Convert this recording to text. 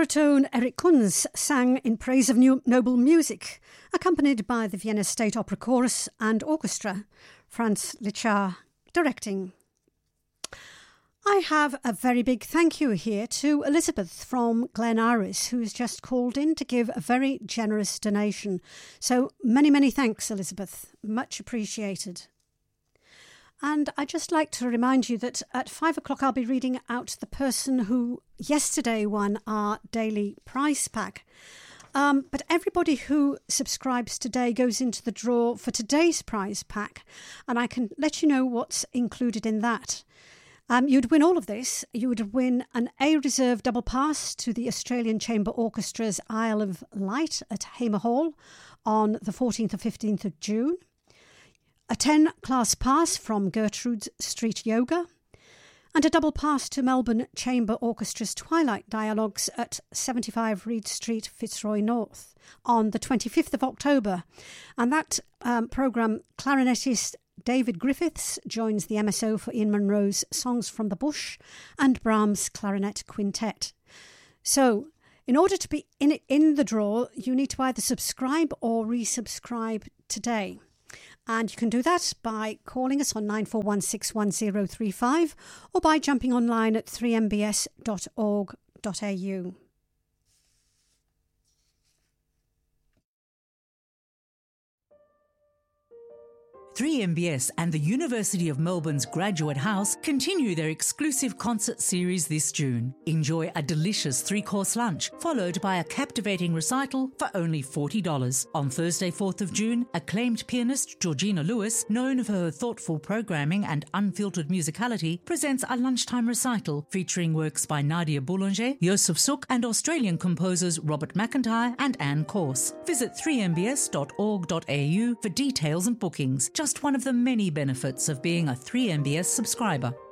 baritone Eric Kunz sang in praise of noble music, accompanied by the Vienna State Opera Chorus and Orchestra, Franz Lichar directing. I have a very big thank you here to Elizabeth from Glen Iris, who's just called in to give a very generous donation. So many, many thanks, Elizabeth. Much appreciated. And I'd just like to remind you that at 5 o'clock I'll be reading out the person who yesterday won our daily prize pack. But everybody who subscribes today goes into the draw for today's prize pack, and I can let you know what's included in that. You'd win all of this. You would win an A Reserve double pass to the Australian Chamber Orchestra's Isle of Light at Hamer Hall on the 14th or 15th of June. A 10-class pass from Gertrude Street Yoga, and a double pass to Melbourne Chamber Orchestra's Twilight Dialogues at 75 Reed Street, Fitzroy North on the 25th of October. And that programme, clarinetist David Griffiths joins the MSO for Ian Munro's Songs from the Bush and Brahms Clarinet Quintet. So, in order to be in the draw, you need to either subscribe or resubscribe today. And you can do that by calling us on 94161035 or by jumping online at 3mbs.org.au. 3MBS and the University of Melbourne's Graduate House continue their exclusive concert series this June. Enjoy a delicious 3-course lunch, followed by a captivating recital for only $40. On Thursday, 4th of June, acclaimed pianist Georgina Lewis, known for her thoughtful programming and unfiltered musicality, presents a lunchtime recital featuring works by Nadia Boulanger, Joseph Suk, and Australian composers Robert McIntyre and Anne Corse. Visit 3mbs.org.au for details and bookings. Just one of the many benefits of being a 3MBS subscriber.